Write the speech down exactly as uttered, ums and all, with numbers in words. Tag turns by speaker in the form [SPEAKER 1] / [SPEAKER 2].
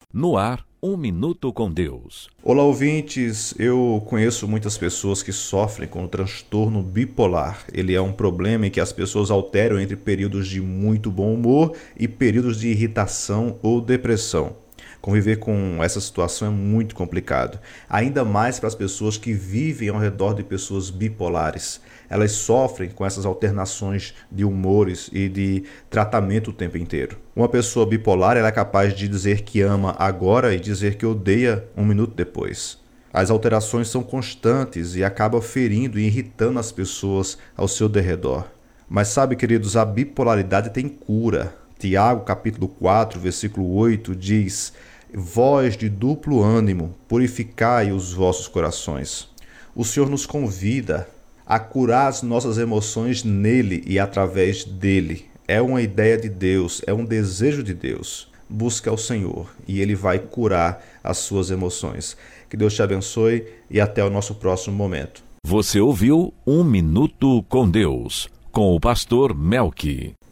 [SPEAKER 1] No ar, um minuto com Deus.
[SPEAKER 2] Olá, ouvintes. Eu conheço muitas pessoas que sofrem com o transtorno bipolar. Ele é um problema em que as pessoas alteram entre períodos de muito bom humor e períodos de irritação ou depressão. Conviver com essa situação é muito complicado, ainda mais para as pessoas que vivem ao redor de pessoas bipolares. Elas sofrem com essas alternações de humores e de tratamento o tempo inteiro. Uma pessoa bipolar ela é capaz de dizer que ama agora e dizer que odeia um minuto depois. As alterações são constantes e acabam ferindo e irritando as pessoas ao seu derredor. Mas sabe, queridos, a bipolaridade tem cura. Tiago, capítulo quatro, versículo oito, diz: Vós de duplo ânimo, purificai os vossos corações. O Senhor nos convida a curar as nossas emoções nele e através dele. É uma ideia de Deus, é um desejo de Deus. Busca ao Senhor e Ele vai curar as suas emoções. Que Deus te abençoe e até o nosso próximo momento.
[SPEAKER 1] Você ouviu Um Minuto com Deus, com o pastor Melqui.